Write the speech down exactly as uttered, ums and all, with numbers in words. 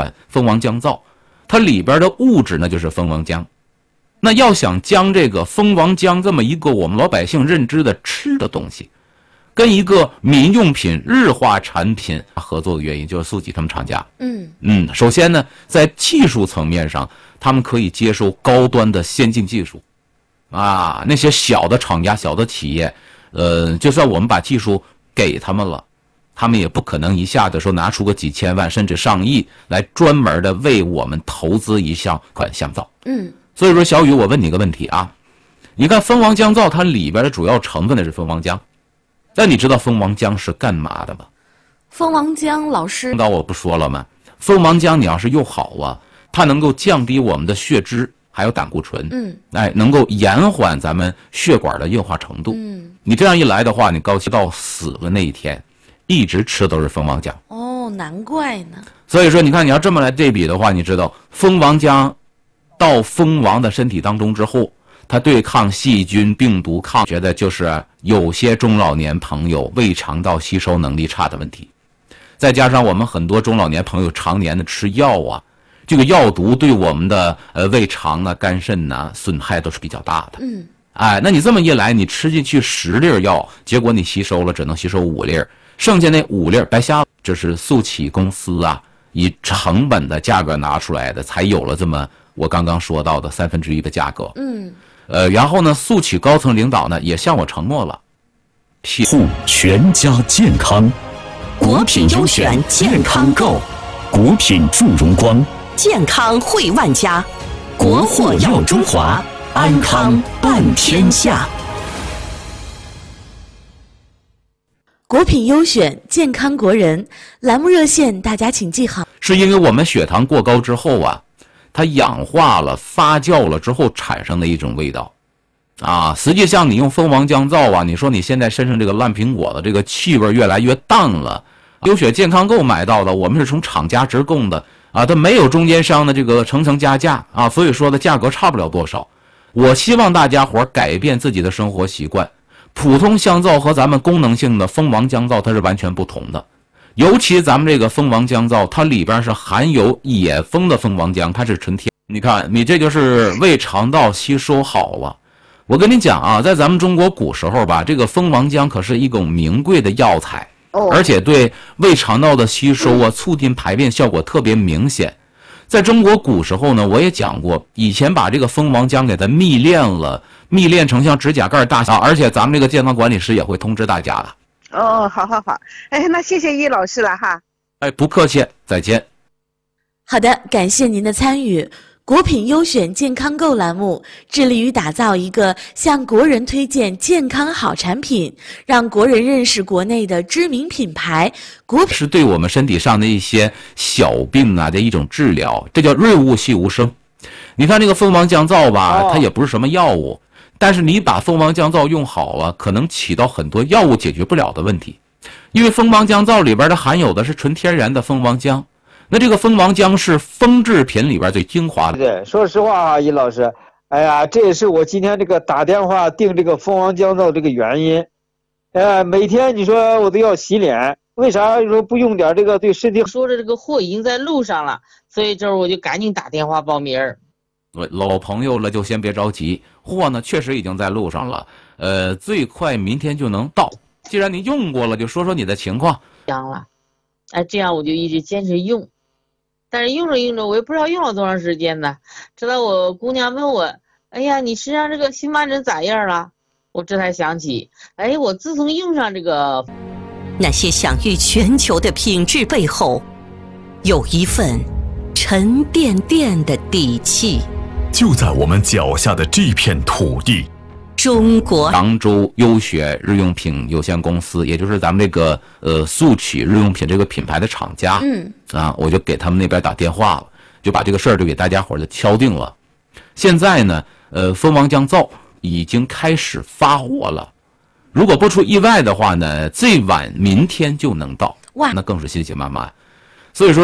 款蜂王姜皂，它里边的物质呢就是蜂王浆。那要想将这个蜂王浆这么一个我们老百姓认知的吃的东西，跟一个民用品日化产品合作的原因，就是速启他们厂家。嗯嗯，首先呢，在技术层面上，他们可以接受高端的先进技术，啊，那些小的厂家、小的企业，呃，就算我们把技术给他们了，他们也不可能一下子说拿出个几千万甚至上亿来专门的为我们投资一项款香皂。嗯。所以说，小雨，我问你个问题啊，你看蜂王姜皂它里边的主要成分的是蜂王浆，但你知道蜂王浆是干嘛的吗？ 蜂王浆，老师， 那我不说了吗？蜂王浆你要是用好啊，它能够降低我们的血脂还有胆固醇，嗯，哎，能够延缓咱们血管的硬化程度。嗯，你这样一来的话，你高期到死的那一天，一直吃都是蜂王浆。 哦，难怪呢。 所以说，你看你要这么来对比的话，你知道蜂王浆到蜂王的身体当中之后，它对抗细菌、病毒抗，觉得就是有些中老年朋友胃肠道吸收能力差的问题，再加上我们很多中老年朋友常年的吃药啊，这个药毒对我们的呃胃肠呢、肝肾呢损害都是比较大的。嗯，哎，那你这么一来，你吃进去十粒药，结果你吸收了只能吸收五粒，剩下那五粒白瞎了。这是速启公司啊，以成本的价格拿出来的，才有了这么我刚刚说到的三分之一的价格。嗯，呃，然后呢，速启高层领导呢也向我承诺了， 护全家健康， 国品优选健康购， 国品祝荣光， 健康惠万家，国货耀中华，安康伴天下。 国品优选健康国人栏目热线，大家请记好。 是因为我们血糖过高之后啊，它氧化了、发酵了之后产生的一种味道，啊，实际上你用蜂王姜皂啊，你说你现在身上这个烂苹果的这个气味越来越淡了。优选健康购买到的，我们是从厂家直供的啊，它没有中间商的这个层层加价啊，所以说的价格差不了多少。我希望大家伙改变自己的生活习惯，普通香皂和咱们功能性的蜂王姜皂它是完全不同的。尤其咱们这个蜂王姜皂，它里边是含有野蜂的蜂王浆，它是纯天。你看，你这就是胃肠道吸收好啊。我跟你讲啊，在咱们中国古时候吧，这个蜂王浆可是一种名贵的药材，而且对胃肠道的吸收啊，促进排便效果特别明显。在中国古时候呢，我也讲过，以前把这个蜂王浆给它蜜炼了，蜜炼成像指甲盖大小，而且咱们这个健康管理师也会通知大家的。 哦，好好好，哎，那谢谢易老师了哈。 哎，不客气，再见。 好的，感谢您的参与。国品优选健康购栏目致力于打造一个向国人推荐健康好产品，让国人认识国内的知名品牌。国品是对我们身体上的一些小病啊的一种治疗，这叫润物细无声。你看这个蜂王姜皂吧，它也不是什么药物。但是你把蜂王姜皂用好啊，可能起到很多药物解决不了的问题，因为蜂王姜皂里边的含有的是纯天然的蜂王浆，那这个蜂王浆是蜂制品里边最精华的。 对，说实话啊，易老师，哎呀，这也是我今天这个打电话订这个蜂王姜皂这个原因。呃，每天你说我都要洗脸，为啥说不用点这个对身体？ 说着这个货已经在路上了，所以这儿我就赶紧打电话报名儿。 老朋友了就先别着急，货呢确实已经在路上了，呃，最快明天就能到。既然您用过了，就说说你的情况。 香了，哎，这样我就一直坚持用，但是用着用着我也不知道用了多长时间呢。直到我姑娘问我，哎呀，你身上这个荨麻疹咋样了？我这才想起，哎，我自从用上这个， 那些享誉全球的品质背后，有一份沉甸甸的底气。 就在我们脚下的这片土地， 中国扬州优选日用品有限公司，也就是咱们这个呃速启日用品这个品牌的厂家，嗯啊，我就给他们那边打电话了，就把这个事儿就给大家伙就敲定了。现在呢，呃，蜂王姜皂已经开始发货了，如果不出意外的话呢，最晚明天就能到，哇，那更是欣喜满满。所以说。